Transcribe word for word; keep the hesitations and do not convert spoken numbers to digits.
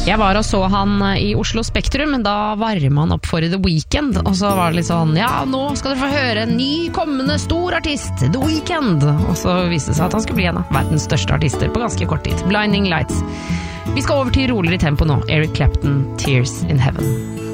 Jeg var og så han i Oslo Spektrum, men da varmer han opp for The Weeknd, og så var det litt sånn, ja, nå skal dere få høre en ny kommende stor artist, The Weeknd, og så viste det seg at han skulle bli en av verdens største artister på ganske kort tid. Blinding Lights. Vi skal over til roligere tempo nå. Eric Clapton, Tears in Heaven.